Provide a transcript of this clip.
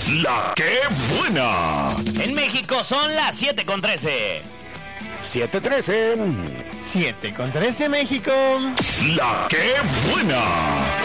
La que buena. En México son las 7:13. 7:13. 7:13 México. La que buena.